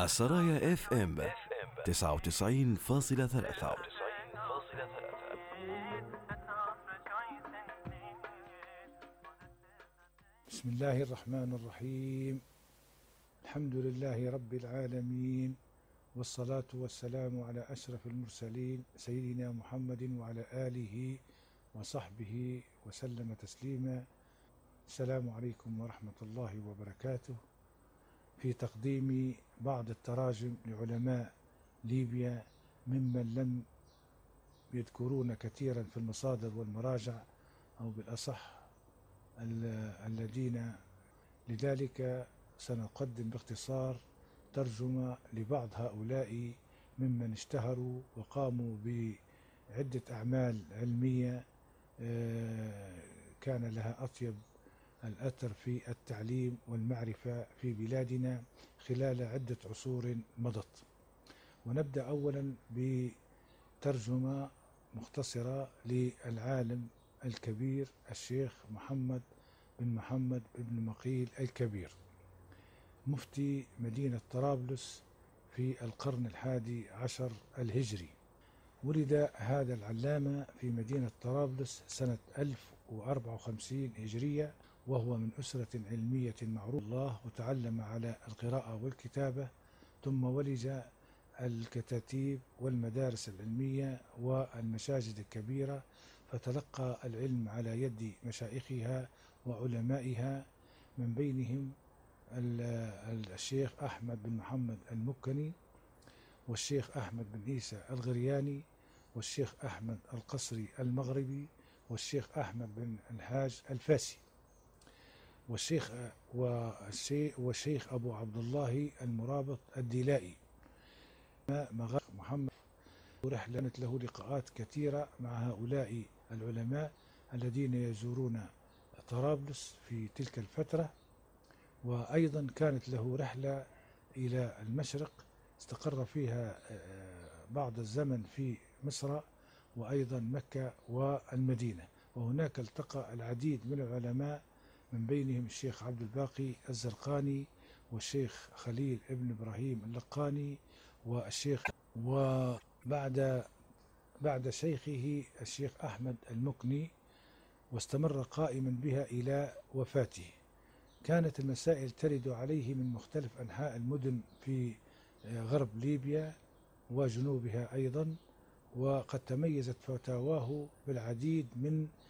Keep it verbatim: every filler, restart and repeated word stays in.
السرايا اف ام تسعة وتسعين فاصلة ثلاثة. بسم الله الرحمن الرحيم. الحمد لله رب العالمين، والصلاة والسلام على أشرف المرسلين سيدنا محمد وعلى آله وصحبه وسلم تسليما. السلام عليكم ورحمة الله وبركاته. في تقديم بعض التراجم لعلماء ليبيا ممن لم يذكرون كثيرا في المصادر والمراجع، أو بالأصح الذين، لذلك سنقدم باختصار ترجمة لبعض هؤلاء ممن اشتهروا وقاموا بعدة أعمال علمية كان لها أطيب الأثر في التعليم والمعرفة في بلادنا خلال عدة عصور مضت. ونبدأ أولا بترجمة مختصرة للعالم الكبير الشيخ محمد بن محمد بن مقيل الكبير، مفتي مدينة طرابلس في القرن الحادي عشر الهجري. ولد هذا العلامة في مدينة طرابلس سنة ألف وأربعة وخمسين هجرية، وهو من أسرة علمية معروفة الله، وتعلم على القراءة والكتابة، ثم ولج الكتاتيب والمدارس العلمية والمساجد الكبيرة، فتلقى العلم على يد مشايخها وعلمائها، من بينهم الشيخ أحمد بن محمد المكني، والشيخ أحمد بن عيسى الغرياني، والشيخ أحمد القصري المغربي، والشيخ أحمد بن الحاج الفاسي، والشيخ والشيخ أبو عبد الله المرابط الديلائي. مغار محمد رحلة له لقاءات كثيرة مع هؤلاء العلماء الذين يزورون طرابلس في تلك الفترة. وأيضا كانت له رحلة إلى المشرق استقر فيها بعض الزمن في مصر، وأيضا مكة والمدينة، وهناك التقى العديد من العلماء، من بينهم الشيخ عبد الباقي الزرقاني، والشيخ خليل ابن إبراهيم اللقاني، والشيخ وبعد بعد شيخه الشيخ أحمد المكني، واستمر قائما بها إلى وفاته. كانت المسائل ترد عليه من مختلف أنحاء المدن في غرب ليبيا وجنوبها أيضا، وقد تميزت فتاواه بالعديد من